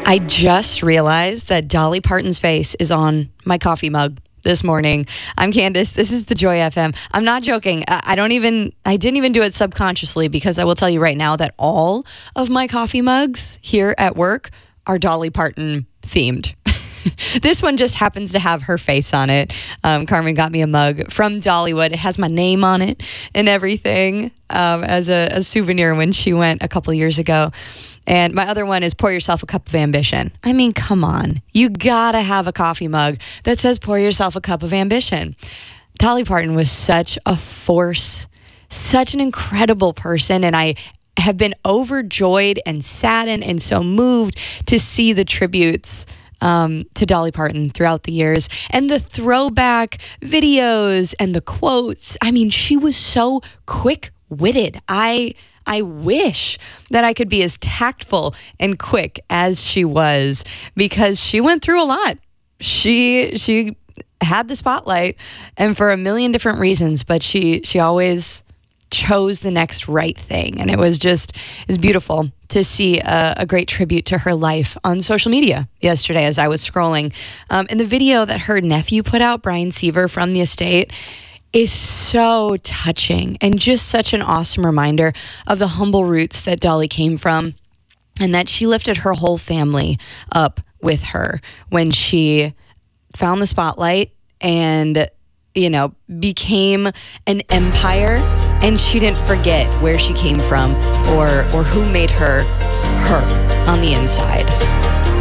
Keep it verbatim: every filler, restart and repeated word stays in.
I just realized that Dolly Parton's face is on my coffee mug this morning. I'm Candace. This is the Joy F M. I'm not joking. I, I don't even, I didn't even do it subconsciously, because I will tell you right now that all of my coffee mugs here at work are Dolly Parton themed. This one just happens to have her face on it. Um, Carmen got me a mug from Dollywood. It has my name on it and everything um, as a, a souvenir when she went a couple years ago. And my other one is Pour Yourself a Cup of Ambition. I mean, come on. You gotta have a coffee mug that says Pour Yourself a Cup of Ambition. Dolly Parton was such a force, such an incredible person, and I have been overjoyed and saddened and so moved to see the tributes Um, to Dolly Parton throughout the years, and the throwback videos and the quotes. I mean, she was so quick-witted. I I wish that I could be as tactful and quick as she was, because she went through a lot. She she had the spotlight, and for a million different reasons, but she she always chose the next right thing. And it was just, it was beautiful to see a, a great tribute to her life on social media yesterday as I was scrolling. Um, and the video that her nephew put out, Brian Seaver from the estate, is so touching and just such an awesome reminder of the humble roots that Dolly came from, and that she lifted her whole family up with her when she found the spotlight and, you know, became an empire. And she didn't forget where she came from or or who made her her on the inside.